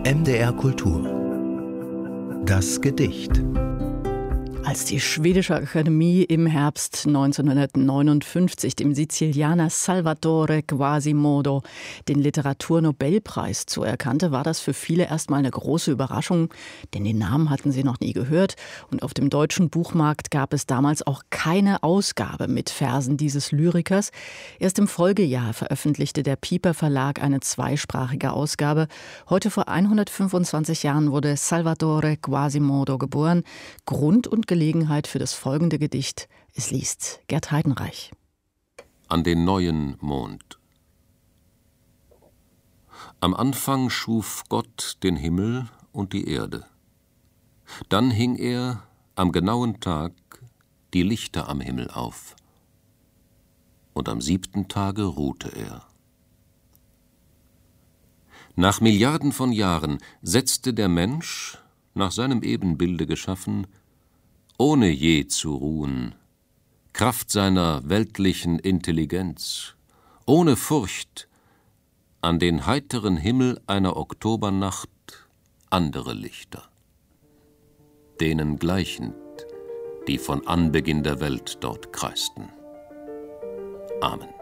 MDR Kultur. Das Gedicht. Als die Schwedische Akademie im Herbst 1959 dem Sizilianer Salvatore Quasimodo den Literaturnobelpreis zuerkannte, war das für viele erstmal eine große Überraschung, denn den Namen hatten sie noch nie gehört. Und auf dem deutschen Buchmarkt gab es damals auch keine Ausgabe mit Versen dieses Lyrikers. Erst im Folgejahr veröffentlichte der Piper Verlag eine zweisprachige Ausgabe. Heute vor 125 Jahren wurde Salvatore Quasimodo geboren. Grund und Gelegenheit für das folgende Gedicht. Es liest Gerd Heidenreich. An den neuen Mond. Am Anfang schuf Gott den Himmel und die Erde. Dann hing er am genauen Tag die Lichter am Himmel auf. Und am 7. Tage ruhte er. Nach Milliarden von Jahren setzte der Mensch, nach seinem Ebenbilde geschaffen, ohne je zu ruhen, Kraft seiner weltlichen Intelligenz, ohne Furcht, an den heiteren Himmel einer Oktobernacht andere Lichter, denen gleichend, die von Anbeginn der Welt dort kreisten. Amen.